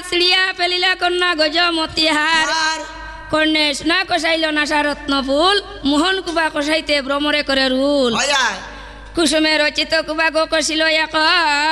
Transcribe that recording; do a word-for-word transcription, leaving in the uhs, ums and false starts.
সিড়িয়া পেলিলা কন্যা গজ মতিহার কর্ণেশ না কষাইল নাসা রত্ন ফুল মোহন কুবা কষাইতে ভ্রমরে করে রুল কুসুমে রচিত কুবা গো কষিল এক